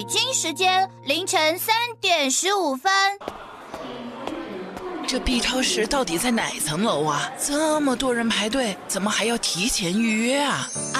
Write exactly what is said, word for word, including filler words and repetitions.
北京时间凌晨三点十五分。 这 B 超市到底在哪层楼啊？这么多人排队，怎么还要提前预约啊？